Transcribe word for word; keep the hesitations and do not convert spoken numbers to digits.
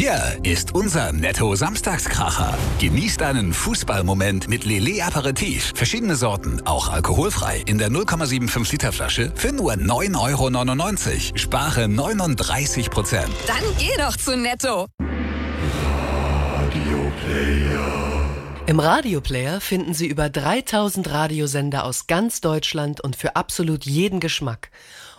Hier ist unser Netto-Samstagskracher. Genießt einen Fußballmoment mit Lillet Aperitif. Verschiedene Sorten, auch alkoholfrei. In der null Komma fünfundsiebzig Liter Flasche für nur neun Euro neunundneunzig. Spare neununddreißig Prozent. Dann geh doch zu Netto. Radioplayer. Im Radioplayer finden Sie über dreitausend Radiosender aus ganz Deutschland und für absolut jeden Geschmack.